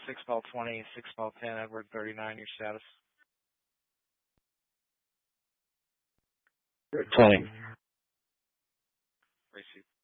6 ball 20, 6 ball 10, Edward 39, your status? 20. Receive.